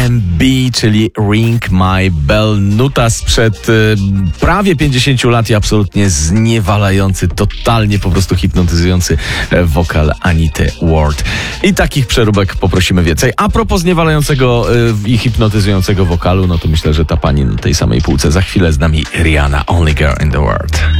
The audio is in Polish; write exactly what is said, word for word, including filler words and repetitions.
M B, czyli Ring My Bell. Nuta sprzed y, prawie pięćdziesięciu lat i absolutnie zniewalający, totalnie po prostu hipnotyzujący e, wokal Anity Ward. I takich przeróbek poprosimy więcej. A propos zniewalającego y, i hipnotyzującego wokalu, no to myślę, że ta pani na tej samej półce za chwilę z nami Rihanna, Only Girl in the World.